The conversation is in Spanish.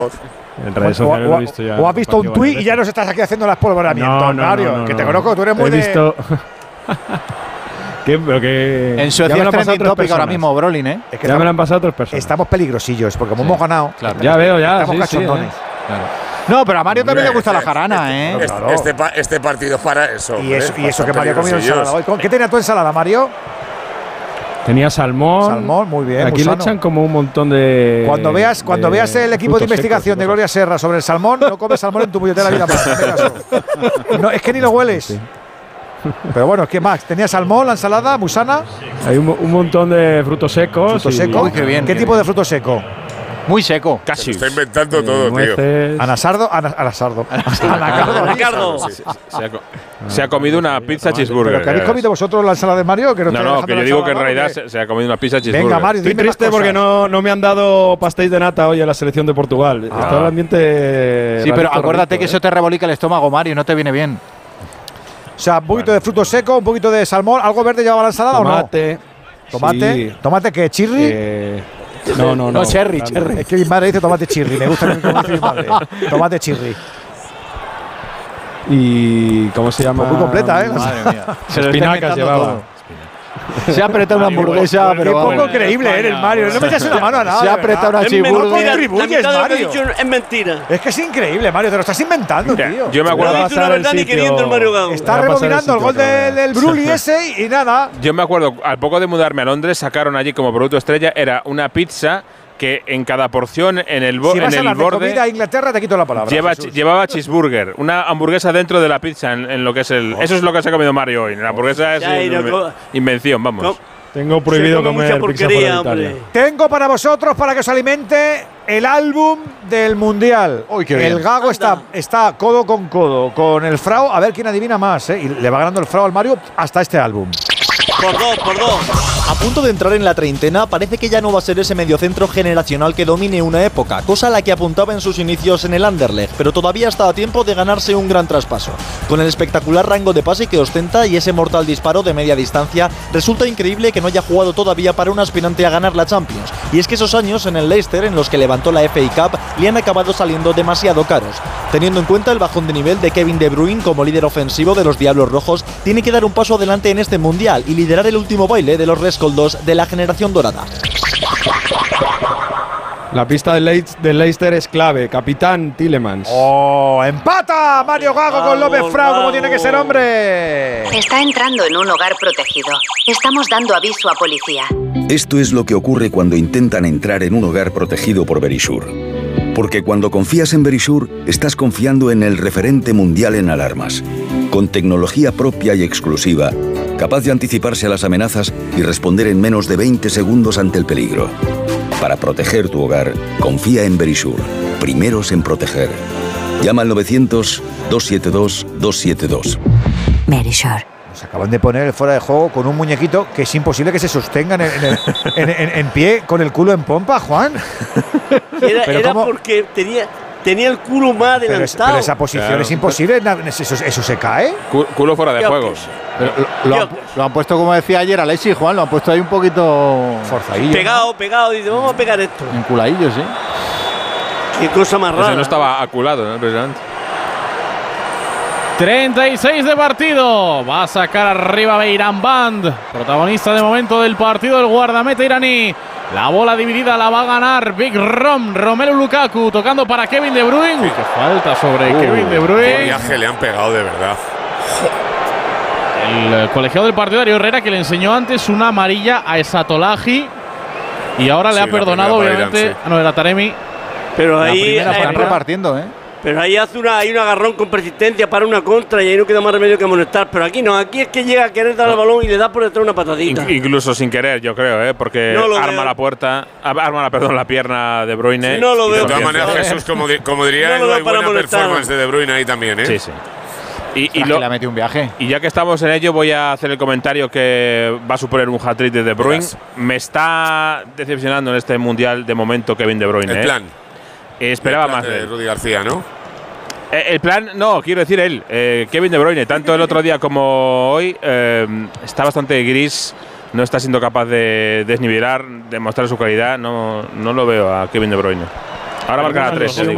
En redes sociales lo he visto ya. O has visto un tuit y ya nos estás aquí haciendo las polvoramientos, Mario. Que te conozco, tú eres muy he visto. En Suecia es trending topic ahora mismo, Brolin, ¿eh? Es que ya me lo han pasado otras personas. Estamos peligrosillos porque como hemos ganado. Claro. Ya veo, ya. Estamos cachondones. Claro. No, pero a Mario también le gusta la jarana, ¿eh? Este partido es para eso. Y eso que Mario ha comido ensalada hoy. ¿Qué tenía tu ensalada, Mario? Tenía salmón. Salmón, muy bien. Aquí le echan como un montón de. Cuando veas el equipo de investigación de Gloria Serra sobre el salmón, no comes salmón en tu puñetera vida más. No, es que ni lo hueles. Sí. Pero bueno, ¿qué más? ¿Tenía salmón, la ensalada, musana? Hay un montón de frutos secos. ¿Frutos secos? Uy, qué bien. ¿Qué tipo de fruto seco? Muy seco. Casi. Está inventando todo, tío. Anasardo. Se ha comido una pizza cheeseburger. ¿Pero que habéis comido vosotros la ensalada de Mario? Que no, que yo digo que en realidad se ha comido una pizza cheeseburger. Venga, Mario, estoy triste porque no me han dado pastéis de nata hoy en la selección de Portugal. Está el ambiente. Sí, pero acuérdate que eso te rebolica el estómago, Mario, no te viene bien. O sea, un poquito de fruto seco, un poquito de salmón. ¿Algo verde llevaba la ensalada o no? Tomate. Sí. ¿Tomate qué? ¿Chirri? No, cherry. Es que mi madre dice tomate chirri. Me gusta que me dice mi madre. Tomate chirri. ¿Y cómo se llama? Muy completa, ¿eh? Madre mía. Espinacas llevaba. Se ha apretado una hamburguesa, pero qué poco creíble eres, Mario. No me echas una mano a nada. Se ha apretado una cheeseburger. ¿Cómo contribuyes, Mario? Es mentira. Es que es increíble, Mario. Te lo estás inventando, tío. Yo me acuerdo de la verdad ni queriendo el Mario Gago. Está rebobinando el gol del Bruli ese y nada. Yo me acuerdo, al poco de mudarme a Londres, sacaron allí como producto estrella, era una pizza que en cada porción, en el borde. Si vas a hablar de comida a Inglaterra, te quito la palabra. Llevaba cheeseburger, una hamburguesa dentro de la pizza, en lo que es el. Eso es lo que se ha comido Mario hoy. La hamburguesa es invención, vamos. No. Tengo prohibido comer pizza fuera de Italia. Tengo para vosotros, para que os alimente, el álbum del Mundial. Uy, qué bien. El Gago está codo con codo con el Frau. A ver quién adivina más, ¿eh? Y le va ganando el Frau al Mario hasta este álbum. Por dos. A punto de entrar en la treintena, parece que ya no va a ser ese mediocentro generacional que domine una época, cosa a la que apuntaba en sus inicios en el Anderlecht, pero todavía está a tiempo de ganarse un gran traspaso. Con el espectacular rango de pase que ostenta y ese mortal disparo de media distancia, resulta increíble que no haya jugado todavía para un aspirante a ganar la Champions. Y es que esos años en el Leicester, en los que levantó la FA Cup, le han acabado saliendo demasiado caros. Teniendo en cuenta el bajón de nivel de Kevin De Bruyne como líder ofensivo de los Diablos Rojos, tiene que dar un paso adelante en este Mundial y liderar el último baile de los rescoldos de la generación dorada. La pista del Leicester es clave. Capitán Tielemans. ¡Oh! ¡Empata! Mario Gago con López Frau, como tiene que ser, hombre. Está entrando en un hogar protegido. Estamos dando aviso a policía. Esto es lo que ocurre cuando intentan entrar en un hogar protegido por Verisure. Porque cuando confías en Verisure, estás confiando en el referente mundial en alarmas. Con tecnología propia y exclusiva, capaz de anticiparse a las amenazas y responder en menos de 20 segundos ante el peligro. Para proteger tu hogar, confía en Verisure. Primeros en proteger. Llama al 900-272-272. Verisure. Nos acaban de poner el fuera de juego con un muñequito que es imposible que se sostenga en pie con el culo en pompa, Juan. Era porque tenía el culo más adelantado. Pero esa posición es imposible. ¿Eso se cae? Culo fuera de juego. Lo han puesto, como decía ayer Alexis, Juan, lo han puesto ahí un poquito forzadillo. Pegado. Dice, vamos a pegar esto. Enculadillo, sí. Qué cosa más rara. Ese no estaba aculado, ¿no? Precisamente. 36 de partido. Va a sacar arriba Beiran Band. Protagonista de momento del partido, el guardameta iraní. La bola dividida la va a ganar Big Rom. Romelu Lukaku tocando para Kevin De Bruyne. Uy, qué falta sobre Kevin De Bruyne. Qué viaje le han pegado de verdad. El colegiado del partido, Darío Herrera, que le enseñó antes una amarilla a Esatolahi. Y ahora le ha perdonado, obviamente. Irán, sí. No, era Taremi. Pero ahí están repartiendo, ¿eh? Pero ahí hay un agarrón con persistencia para una contra y ahí no queda más remedio que amonestar. Pero aquí no, aquí es que llega a querer dar el balón y le da por detrás una patadita. Incluso sin querer, yo creo, porque arma la pierna De Bruyne. Sí, no lo veo. De todas maneras, Jesús, como diría, no hay buena performance de Bruyne ahí también, ¿eh? Sí, sí. Y le ha metido un viaje. Y ya que estamos en ello, voy a hacer el comentario que va a suponer un hat-trick de De Bruyne. Me está decepcionando en este Mundial de momento Kevin De Bruyne. El plan. Esperaba más de Rudy García, ¿no? El plan, no, quiero decir él, Kevin De Bruyne, tanto el otro día como hoy, está bastante gris, no está siendo capaz de desnivelar, de mostrar su calidad, no lo veo a Kevin De Bruyne. Ahora marcará 3.